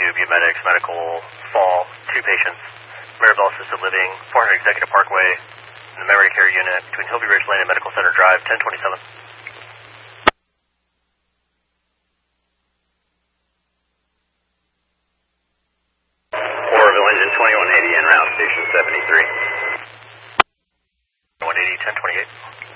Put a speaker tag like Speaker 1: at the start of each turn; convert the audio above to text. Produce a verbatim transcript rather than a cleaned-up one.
Speaker 1: Nubia Medics, medical fall, two patients, Maribel Assisted Living, four hundred Executive Parkway, in the memory care unit between Hillview Ridge Lane and Medical Center Drive, ten twenty-seven.
Speaker 2: Orville engine twenty-one eighty en route, station seventy-three.
Speaker 1: one eighty, ten twenty-eight.